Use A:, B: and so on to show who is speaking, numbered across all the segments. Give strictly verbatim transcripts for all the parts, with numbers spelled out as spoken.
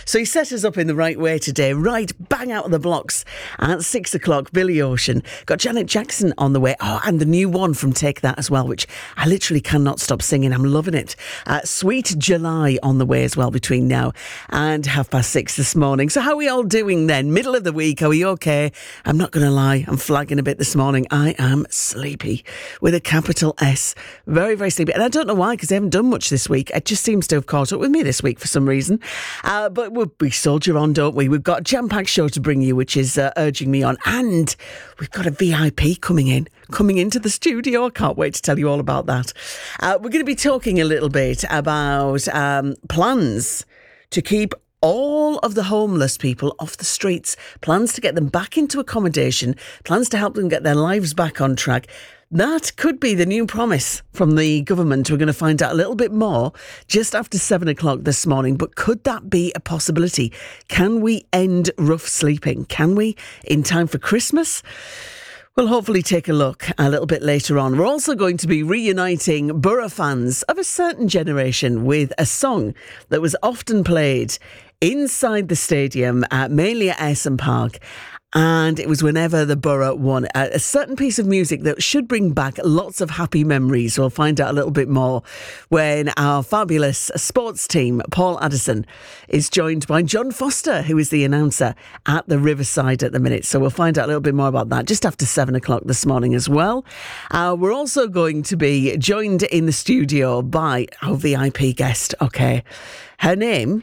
A: So he set us up in the right way today, right bang out of the blocks at six o'clock. Billy Ocean. Got Janet Jackson on the way. Oh, and the new one from Take That as well, which I literally cannot stop singing. I'm loving it. Uh, Sweet July on the way as well between now and half past six this morning. So how are we all doing then? Middle of the week, are we okay? I'm not going to lie, I'm flagging a bit this morning. I am sleepy with a capital S. Very, very sleepy. And I don't know why, because I haven't done much this week. It just seems to have caught up with me this week for some reason. Uh, but we'll, we soldier on, don't we? We've got a jam-packed show to bring you, which is uh, urging me on. And we've got a V I P coming in. Coming into the studio. I can't wait to tell you all about that. Uh, we're going to be talking a little bit about um, plans to keep all of the homeless people off the streets, plans to get them back into accommodation, plans to help them get their lives back on track. That could be the new promise from the government. We're going to find out a little bit more just after seven o'clock this morning. But could that be a possibility? Can we end rough sleeping? Can we in time for Christmas? We'll hopefully take a look a little bit later on. We're also going to be reuniting Borough fans of a certain generation with a song that was often played inside the stadium, uh, mainly at Ayresome Park. And it was whenever the Borough won. A, a certain piece of music that should bring back lots of happy memories. We'll find out a little bit more when our fabulous sports team, Paul Addison, is joined by John Foster, who is the announcer at the Riverside at the minute. So we'll find out a little bit more about that just after seven o'clock this morning as well. Uh, we're also going to be joined in the studio by our V I P guest. Okay. Her name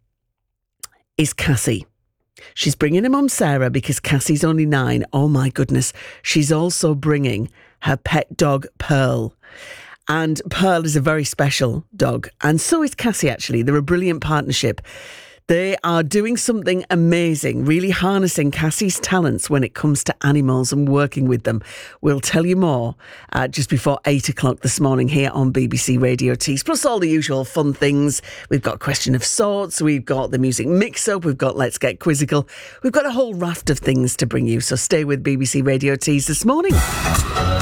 A: is Cassie. She's bringing her mum Sarah because Cassie's only nine. Oh my goodness. She's also bringing her pet dog Pearl. And Pearl is a very special dog. And so is Cassie, actually. They're a brilliant partnership. They are doing something amazing, really harnessing Cassie's talents when it comes to animals and working with them. We'll tell you more uh, just before eight o'clock this morning here on B B C Radio Tees, plus all the usual fun things. We've got Question of Sorts, we've got the music mix-up, we've got Let's Get Quizzical. We've got a whole raft of things to bring you, so stay with B B C Radio Tees this morning.